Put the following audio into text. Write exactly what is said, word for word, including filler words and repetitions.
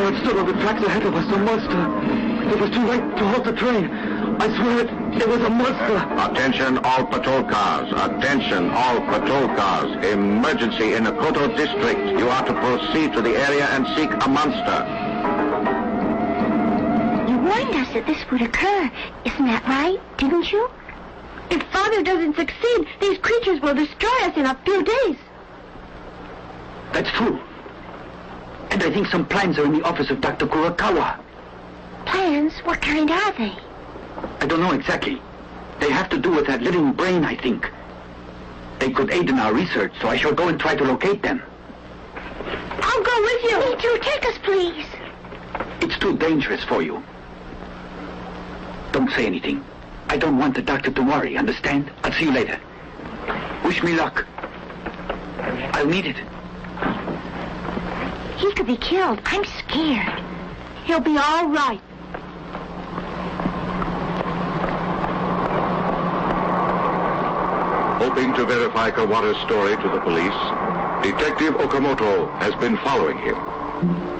saw it stood on the tracks ahead of us, a monster. It was too late to halt the train. I swear it, it was a monster. Attention all patrol cars. Attention all patrol cars. Emergency in the Koto district. You are to proceed to the area and seek a monster. You warned us that this would occur. Isn't that right? Didn't you? If Father doesn't succeed, these creatures will destroy us in a few days. That's true. And I think some plans are in the office of Doctor Kurokawa. Plans? What kind are they? I don't know exactly. They have to do with that living brain, I think. They could aid in our research, so I shall go and try to locate them. I'll go with you. Me too. Take us, please. It's too dangerous for you. Don't say anything. I don't want the doctor to worry, understand? I'll see you later. Wish me luck. I'll need it. He could be killed. I'm scared. He'll be all right. Hoping to verify Kawata's story to the police, Detective Okamoto has been following him.